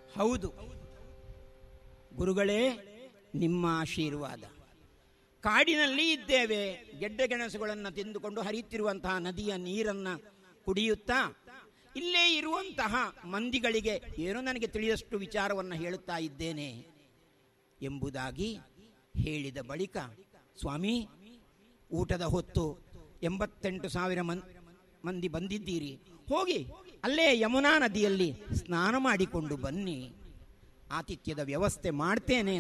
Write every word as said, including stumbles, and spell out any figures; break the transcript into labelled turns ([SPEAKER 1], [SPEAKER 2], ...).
[SPEAKER 1] ಹೌದು ಗುರುಗಳೇ, ನಿಮ್ಮ ಆಶೀರ್ವಾದ. ಕಾಡಿನಲ್ಲಿ ಇದ್ದೇವೆ, ಗೆಡ್ಡೆ ಗೆಣಸುಗಳನ್ನು ತಿಂದುಕೊಂಡು ಹರಿಯುತ್ತಿರುವಂತಹ ನದಿಯ ನೀರನ್ನು ಕುಡಿಯುತ್ತಾ ಇಲ್ಲೇ ಇರುವಂತಹ ಮಂದಿಗಳಿಗೆ ಏನೋ ನನಗೆ ತಿಳಿದಷ್ಟು ವಿಚಾರವನ್ನು ಹೇಳುತ್ತಾ ಇದ್ದೇನೆ ಎಂಬುದಾಗಿ ಹೇಳಿದ ಬಳಿಕ, ಸ್ವಾಮಿ, ಊಟದ ಹೊತ್ತು ಎಂಬತ್ತೆಂಟು ಸಾವಿರ ಮನ್ ಮಂದಿ ಬಂದಿದ್ದೀರಿ, ಹೋಗಿ ಅಲ್ಲೇ ಯಮುನಾ ನದಿಯಲ್ಲಿ ಸ್ನಾನ ಮಾಡಿಕೊಂಡು ಬನ್ನಿ, ಆತಿಥ್ಯದ ವ್ಯವಸ್ಥೆ ಮಾಡ್ತೇನೆ